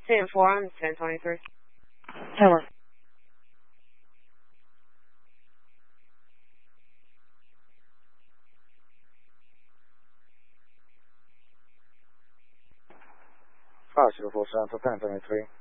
Stand 4 on 1023. Tower. Five 04 Central 1023.